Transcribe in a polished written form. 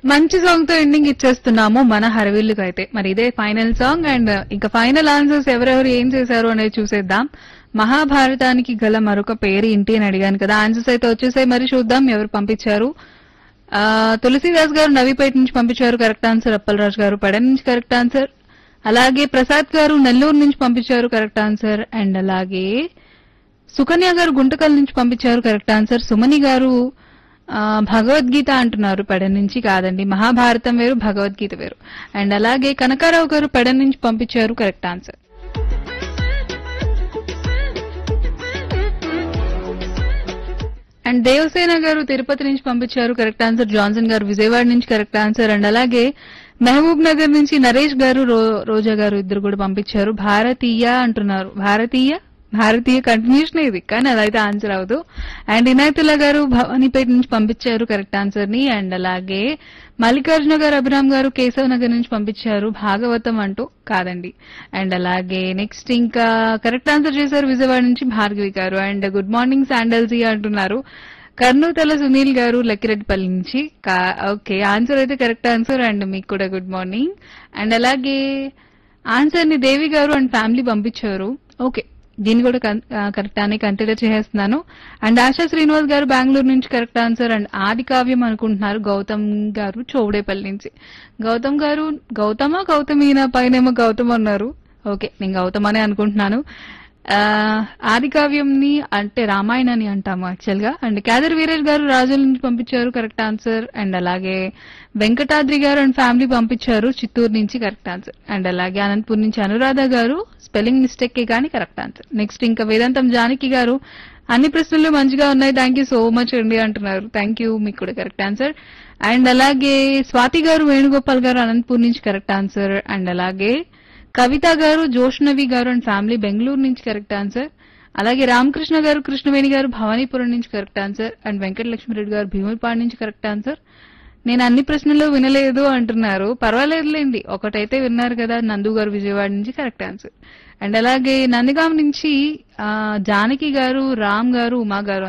మంచి సాంగ్ తో ఎండింగ్ ఇచ్చేస్తున్నాము మన హరవిల్లుకి అయితే. మరి ఇదే ఫైనల్ సాంగ్ అండ్ ఇంకా ఫైనల్ ఆన్సర్స్ ఎవరెవరు ఏం చేశారు అనేది చూసేద్దాం. మహాభారతానికి గల మరొక పేరు ఏంటి అని అడిగాను కదా, ఆన్సర్స్ అయితే వచ్చేసాయి. మరి చూద్దాం ఎవరు పంపించారు. తులసీదాస్ గారు నవీపేట నుంచి పంపించారు కరెక్ట్ ఆన్సర్. అప్పలరాజు గారు పెడన్ నుంచి కరెక్ట్ ఆన్సర్. అలాగే ప్రసాద్ గారు నెల్లూరు నుంచి పంపించారు కరెక్ట్ ఆన్సర్. అండ్ అలాగే సుకన్య గారు గుంటకల్ నుంచి పంపించారు కరెక్ట్ ఆన్సర్. సుమని గారు భగవద్గీత అంటున్నారు, పెడన్ నుంచి కాదండి, మహాభారతం వేరు భగవద్గీత వేరు. అండ్ అలాగే కనకారావు గారు పెడన్ నుంచి పంపించారు కరెక్ట్ ఆన్సర్. అండ్ దేవసేన గారు తిరుపతి నుంచి పంపించారు కరెక్ట్ ఆన్సర్. జాన్సన్ గారు విజయవాడ నుంచి కరెక్ట్ ఆన్సర్. అండ్ అలాగే మహబూబ్ నగర్ నుంచి నరేష్ గారు రోజా గారు ఇద్దరు కూడా పంపించారు భారతీయ అంటున్నారు. భారతీయ కంటిన్యూషన్ ఇది, కానీ అదైతే ఆన్సర్ అవదు. అండ్ ఇనాయతుల్లా గారు భవానీపేట నుంచి పంపించారు కరెక్ట్ ఆన్సర్ ని. అండ్ అలాగే మల్లికార్జున గారు అభిరామ్ గారు కేశవ్ నగర్ నుంచి పంపించారు భాగవతం అంటూ, కాదండి. అండ్ అలాగే నెక్స్ట్ ఇంకా కరెక్ట్ ఆన్సర్ చేశారు విజయవాడ నుంచి భార్గవి గారు. అండ్ గుడ్ మార్నింగ్ శాండల్జీ అంటున్నారు కర్నూతల సునీల్ గారు లక్కిరెడ్డిపల్లి నుంచి. ఓకే, ఆన్సర్ అయితే కరెక్ట్ ఆన్సర్. అండ్ మీకు కూడా గుడ్ మార్నింగ్. అండ్ అలాగే ఆన్సర్ ని దేవి గారు అండ్ ఫ్యామిలీ పంపించారు. ఓకే, దీన్ని కూడా కరెక్ట్ అని కన్సిడర్ చేస్తున్నాను. అండ్ ఆశా శ్రీనివాస్ గారు బెంగళూరు నుంచి కరెక్ట్ ఆన్సర్. అండ్ ఆది కావ్యం అనుకుంటున్నారు గౌతమ్ గారు చౌడేపల్లి నుంచి. గౌతమ్ గారు గౌతమీనా పైనేమో గౌతమ్ అన్నారు. ఓకే, నేను గౌతమ్ అనే అనుకుంటున్నాను. ఆది కావ్యంని అంటే రామాయణాన్ని అంటాము యాక్చువల్ గా. అండ్ కేదర్ వీరేష్ గారు రాజుల నుంచి పంపించారు కరెక్ట్ ఆన్సర్. అండ్ అలాగే వెంకటాద్రి గారు అండ్ ఫ్యామిలీ పంపించారు చిత్తూరు నుంచి కరెక్ట్ ఆన్సర్. అండ్ అలాగే అనంతపూర్ నుంచి అనురాధ గారు స్పెల్లింగ్ మిస్టేక్ కానీ కరెక్ట్ ఆన్సర్. నెక్స్ట్ ఇంకా వేదాంతం జానకి గారు అన్ని ప్రశ్నలు మంచిగా ఉన్నాయి, థ్యాంక్ యూ సో మచ్ అండి అంటున్నారు. థ్యాంక్ యూ, మీకు కూడా కరెక్ట్ ఆన్సర్. అండ్ అలాగే స్వాతి గారు వేణుగోపాల్ గారు అనంతపూర్ నుంచి కరెక్ట్ ఆన్సర్. అండ్ అలాగే కవిత గారు జోష్నవి గారు అండ్ ఫ్యామిలీ బెంగళూరు నుంచి కరెక్ట్ ఆన్సర్. అలాగే రామకృష్ణ గారు కృష్ణవేణి గారు భవానీపురం నుంచి కరెక్ట్ ఆన్సర్. అండ్ వెంకటలక్ష్మిరెడ్డి గారు భీములపాడు నుంచి కరెక్ట్ ఆన్సర్. నేను అన్ని ప్రశ్నలు వినలేదు అంటున్నారు, పర్వాలేదులేండి, ఒకటైతే విన్నారు కదా. నందు గారు విజయవాడ నుంచి కరెక్ట్ ఆన్సర్. అండ్ అలాగే నందిగాం నుంచి జానకి గారు రామ్ గారు ఉమా గారు